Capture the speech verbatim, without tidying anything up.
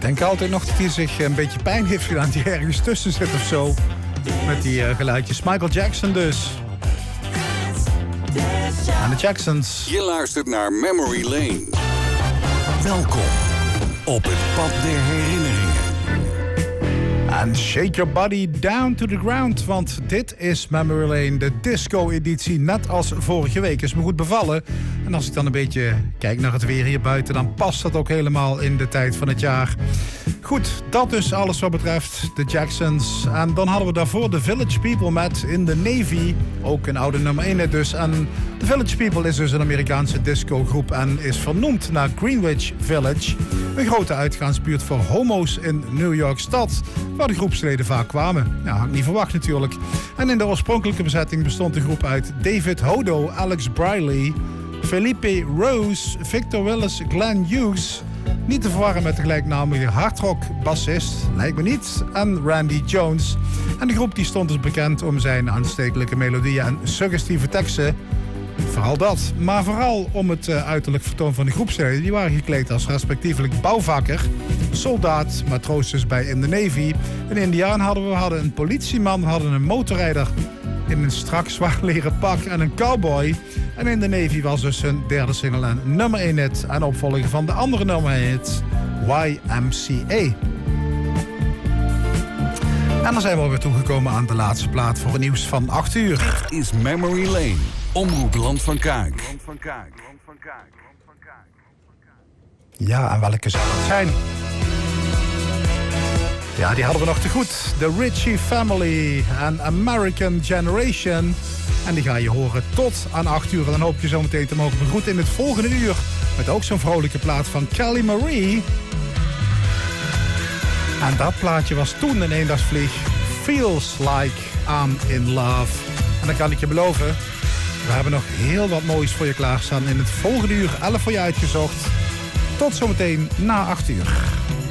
denk altijd nog dat hij zich een beetje pijn heeft gedaan. Die ergens tussen zit of zo. Met die uh, geluidjes. Michael Jackson dus. En de Jacksons. Je luistert naar Memory Lane. Welkom op het pad der herinneringen. And shake your body down to the ground. Want dit is Memory Lane, de disco-editie. Net als vorige week. Is me goed bevallen. En als ik dan een beetje kijk naar het weer hier buiten, dan past dat ook helemaal in de tijd van het jaar. Goed, dat dus alles wat betreft de Jacksons. En dan hadden we daarvoor de Village People met In the Navy. Ook een oude nummer één dus. En de Village People is dus een Amerikaanse discogroep en is vernoemd naar Greenwich Village. Een grote uitgaansbuurt voor homo's in New York stad, waar de groepsleden vaak kwamen. Ja, had ik niet verwacht natuurlijk. En in de oorspronkelijke bezetting bestond de groep uit David Hodo, Alex Briley, Felipe Rose, Victor Willis, Glenn Hughes, niet te verwarren met de gelijknamige hardrock-bassist, lijkt me niet, en Randy Jones. En de groep die stond dus bekend om zijn aanstekelijke melodieën en suggestieve teksten. Vooral dat, maar vooral om het uh, uiterlijk vertoon van de groepsleden. Die waren gekleed als respectievelijk bouwvakker, soldaat, matroos dus bij In the Navy. Een indiaan hadden we, we hadden een politieman, we hadden een motorrijder in een strak zwart leren pak en een cowboy. En In the Navy was dus hun derde single en nummer één hit en opvolger van de andere nummer één hit, Y M C A. En dan zijn we alweer toegekomen aan de laatste plaat voor het nieuws van acht uur. Dit is Memory Lane, Omroep Land van Kuik. Ja, en welke zou dat zijn? Ja, die hadden we nog te goed. The Ritchie Family en American Generation. En die ga je horen tot aan acht uur. En dan hoop je zo meteen te mogen begroeten in het volgende uur. Met ook zo'n vrolijke plaat van Kelly Marie. En dat plaatje was toen een eendagsvlieg. Feels Like I'm in Love. En dan kan ik je beloven, we hebben nog heel wat moois voor je klaarstaan. In het volgende uur elf voor je uitgezocht. Tot zometeen na acht uur.